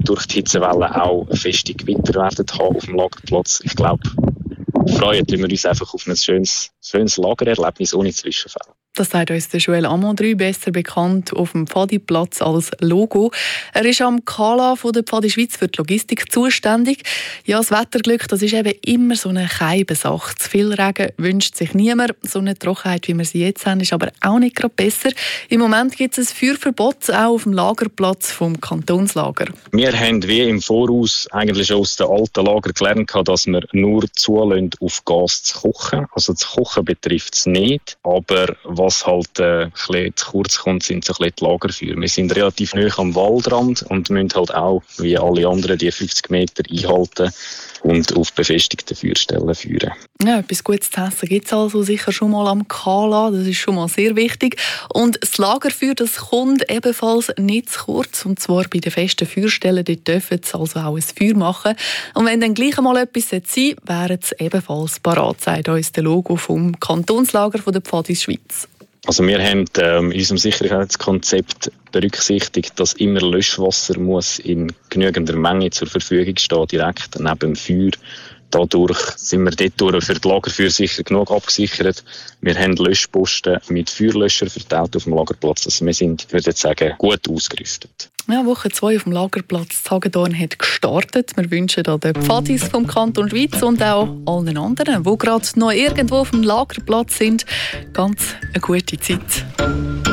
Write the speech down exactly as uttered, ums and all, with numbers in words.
durch die Hitzewelle auch feste Gewitter werden haben auf dem Lagerplatz. Ich glaube, freuen wir uns einfach auf ein schönes, schönes Lagererlebnis ohne Zwischenfälle. Das sagt uns der Joel Amondry, besser bekannt auf dem Pfadiplatz als Logo. Er ist am Kala von der Pfadi Schweiz für die Logistik zuständig. Ja, das Wetterglück, das ist eben immer so eine Keibensache. Zu viel Regen wünscht sich niemand. So eine Trockenheit, wie wir sie jetzt haben, ist aber auch nicht gerade besser. Im Moment gibt es ein Feuerverbot, auch auf dem Lagerplatz vom Kantonslager. Wir haben wie im Voraus eigentlich schon aus den alten Lager gelernt, dass wir nur zulassen, auf Gas zu kochen. Also das Kochen betrifft es nicht, aber was halt äh, ein bisschen zu kurz kommt, sind so ein bisschen die Lagerfeuer. Wir sind relativ nahe am Waldrand und müssen halt auch, wie alle anderen, die fünfzig Meter einhalten und auf befestigten Feuerstellen feuern. Ja, etwas Gutes zu essen gibt es also sicher schon mal am Kala. Das ist schon mal sehr wichtig. Und das Lagerfeuer, das kommt ebenfalls nicht zu kurz. Und zwar bei den festen Feuerstellen. Dort dürfen sie also auch ein Feuer machen. Und wenn dann gleich einmal etwas sein sollte, wären sie ebenfalls parat, sagt uns der Logo vom Kantonslager von der Pfadi Schweiz. Also wir haben ähm, in unserem Sicherheitskonzept berücksichtigt, dass immer Löschwasser muss in genügender Menge zur Verfügung stehen, direkt neben dem Feuer. Dadurch sind wir dort für die Lagerfeuer sicher genug abgesichert. Wir haben Löschposten mit Feuerlöschern verteilt auf dem Lagerplatz. Also wir sind, ich würde sagen, gut ausgerüstet. Ja, Woche zwei auf dem Lagerplatz Hagedorn hat gestartet. Wir wünschen an den Pfadis vom Kanton Schweiz und auch allen anderen, die gerade noch irgendwo auf dem Lagerplatz sind, ganz eine gute Zeit.